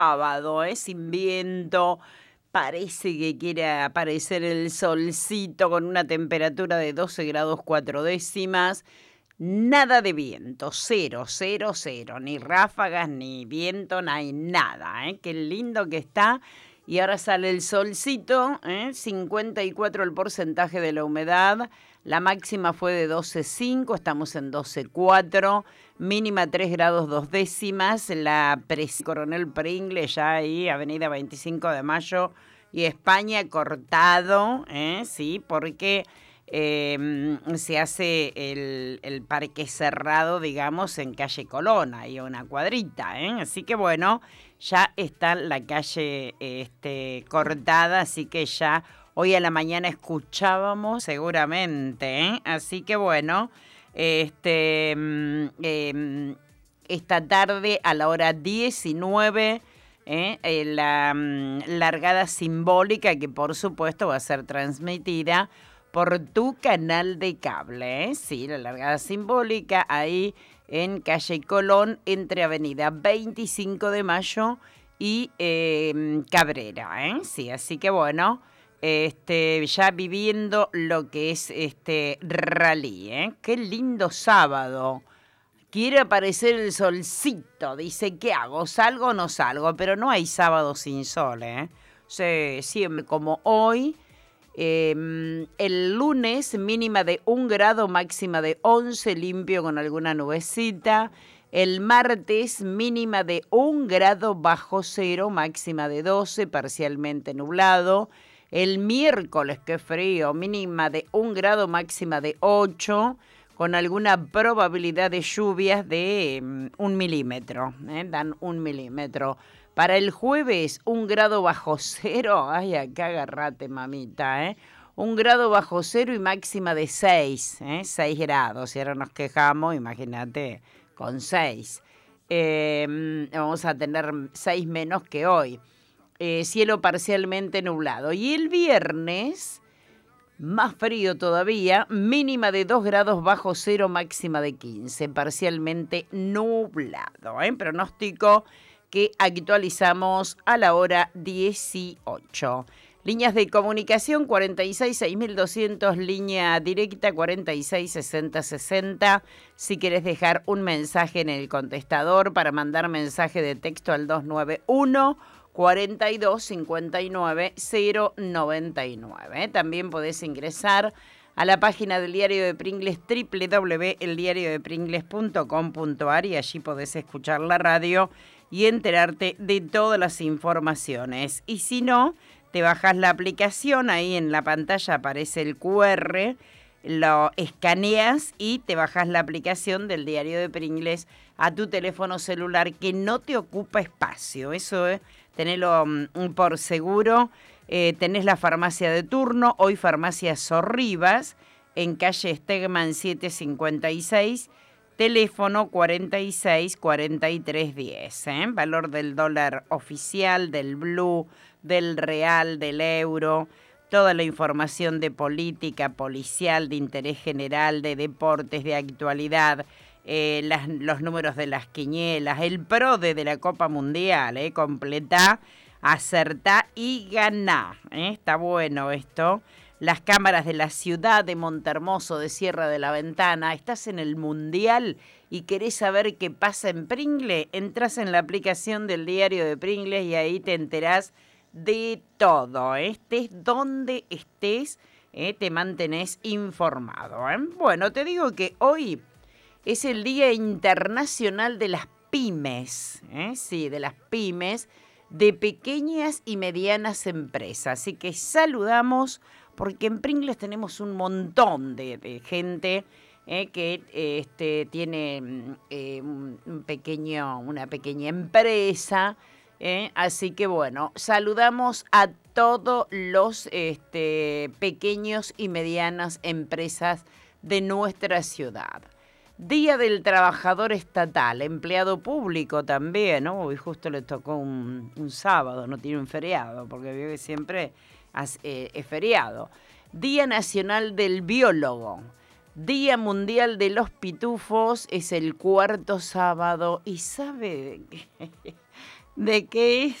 sábado, sin viento. Parece que quiere aparecer el solcito con una temperatura de 12 grados 4 décimas. Nada de viento, cero, cero, cero. Ni ráfagas, ni viento, no hay nada. Qué lindo que está. Y ahora sale el solcito, 54 el porcentaje de la humedad. La máxima fue de 12,5, estamos en 12,4. Mínima 3 grados 2 décimas. La Coronel Pringles, ya ahí, Avenida 25 de Mayo y España, cortado, sí, porque se hace el parque cerrado, digamos, en calle Colón, ahí una cuadrita, así que bueno, ya está la calle cortada, así que ya hoy a la mañana escuchábamos seguramente, así que bueno, esta tarde a la hora 19, la largada simbólica que por supuesto va a ser transmitida por tu canal de cable, sí, la largada simbólica ahí en calle Colón entre avenida 25 de Mayo y Cabrera, sí, así que bueno, ya viviendo lo que es este rally, qué lindo sábado. Quiere aparecer el solcito, dice, ¿qué hago? ¿Salgo o no salgo? Pero no hay sábado sin sol, siempre como hoy. El lunes mínima de 1 grado, máxima de 11, limpio con alguna nubecita. El martes mínima de 1 grado bajo cero, máxima de 12, parcialmente nublado. El miércoles, qué frío, mínima de 1 grado, máxima de 8, con alguna probabilidad de lluvias de 1 milímetro, dan 1 milímetro. Para el jueves, 1 grado bajo cero. Ay, acá agarrate, mamita, 1 grado bajo cero y máxima de 6, 6 grados. Y ahora nos quejamos, imagínate, con 6. Vamos a tener 6 menos que hoy. Cielo parcialmente nublado. Y el viernes, más frío todavía, mínima de 2 grados bajo cero, máxima de 15, parcialmente nublado. Pronóstico que actualizamos a la hora 18. Líneas de comunicación 46-6200, línea directa 46-60-60. Si querés dejar un mensaje en el contestador para mandar mensaje de texto al 291 4259 099. También podés ingresar a la página del Diario de Pringles, www.eldiariodepringles.com.ar, y allí podés escuchar la radio y enterarte de todas las informaciones. Y si no, te bajás la aplicación, ahí en la pantalla aparece el QR, lo escaneas y te bajás la aplicación del Diario de Pringles a tu teléfono celular, que no te ocupa espacio. Eso tenelo por seguro. Tenés la farmacia de turno, hoy farmacia Sorribas, en calle Stegman 756, teléfono 46 43 10. Valor del dólar oficial, del blue, del real, del euro. Toda la información de política, policial, de interés general, de deportes, de actualidad, los números de las quinielas, el PRODE de la Copa Mundial, completá, acertá y ganá. Está bueno esto. Las cámaras de la ciudad de Montermoso, de Sierra de la Ventana. ¿Estás en el Mundial y querés saber qué pasa en Pringles? Entrás en la aplicación del Diario de Pringles y ahí te enterás de todo. Estés donde estés, te mantenés informado. Bueno, te digo que hoy es el Día Internacional de las Pymes. Sí, de las pymes, de pequeñas y medianas empresas. Así que saludamos, porque en Pringles tenemos un montón de gente que tiene una pequeña empresa. Así que bueno, saludamos a todos los pequeños y medianas empresas de nuestra ciudad. Día del Trabajador Estatal, empleado público también, ¿no? Hoy justo le tocó un sábado, no tiene un feriado, porque veo que siempre es feriado. Día Nacional del Biólogo. Día Mundial de los Pitufos, es el 4º sábado. ¿Y sabe de que es